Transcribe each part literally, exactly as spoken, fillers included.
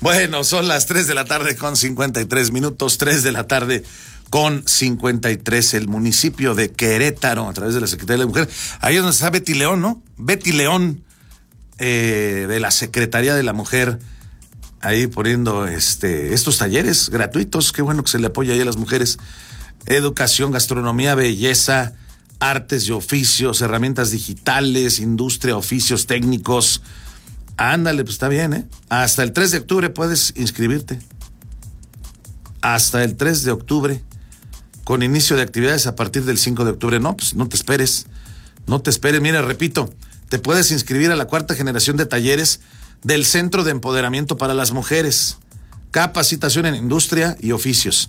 Bueno, son las tres de la tarde con cincuenta y tres minutos, tres de la tarde con cincuenta y tres. El municipio de Querétaro, a través de la Secretaría de la Mujer, ahí es donde está Betty León, ¿no? Betty León, eh, de la Secretaría de la Mujer, ahí poniendo este estos talleres gratuitos. Qué bueno que se le apoya ahí a las mujeres. Educación, gastronomía, belleza, artes y oficios, herramientas digitales, industria, oficios técnicos. Ándale, pues está bien, ¿eh? Hasta el tres de octubre puedes inscribirte. Hasta el tres de octubre, con inicio de actividades a partir del cinco de octubre. No, pues no te esperes, no te esperes. Mira, repito, te puedes inscribir a la cuarta generación de talleres del Centro de Empoderamiento para las Mujeres. Capacitación en industria y oficios.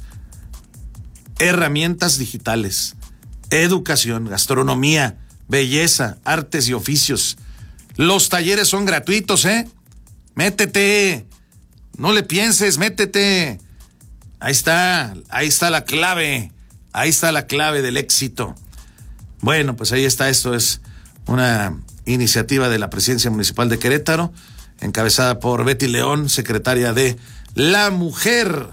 Herramientas digitales. Educación, gastronomía, belleza, artes y oficios. Los talleres son gratuitos, ¿eh? Métete. No le pienses, métete. Ahí está, ahí está la clave. Ahí está la clave del éxito. Bueno, pues ahí está. Esto es una iniciativa de la Presidencia Municipal de Querétaro, encabezada por Betty León, secretaria de la Mujer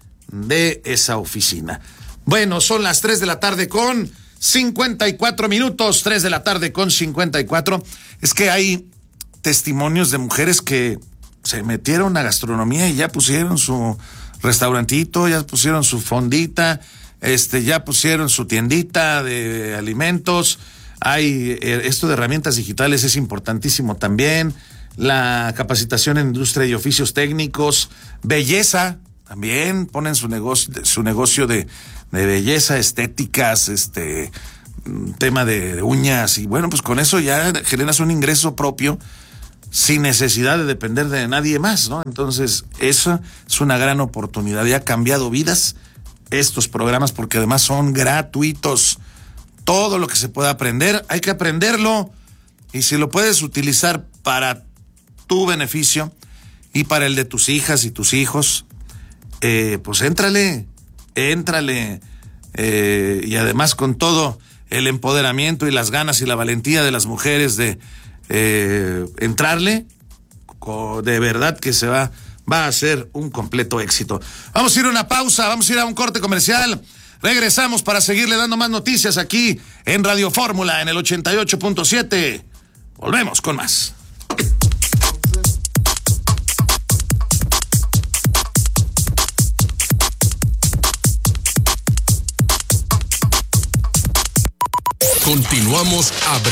de esa oficina. Bueno, son las tres de la tarde con cincuenta y cuatro minutos, tres de la tarde con cincuenta y cuatro. Es que hay testimonios de mujeres que se metieron a gastronomía y ya pusieron su restaurantito, ya pusieron su fondita, este, ya pusieron su tiendita de alimentos. Hay eh, esto de herramientas digitales es importantísimo también. La capacitación en industria y oficios técnicos, belleza, también ponen su negocio, su negocio de, de belleza, estéticas, este, tema de, de uñas, y bueno, pues con eso ya generas un ingreso propio sin necesidad de depender de nadie más, ¿no? Entonces, eso es una gran oportunidad. Ya ha cambiado vidas estos programas porque además son gratuitos. Todo lo que se pueda aprender, hay que aprenderlo, y si lo puedes utilizar para tu beneficio y para el de tus hijas y tus hijos, eh, pues éntrale, éntrale, eh, y además con todo el empoderamiento y las ganas y la valentía de las mujeres de eh, entrarle, de verdad que se va, va a ser un completo éxito. Vamos a ir a una pausa, vamos a ir a un corte comercial. Regresamos para seguirle dando más noticias aquí en Radio Fórmula en el ochenta y ocho punto siete. Volvemos con más. Continuamos a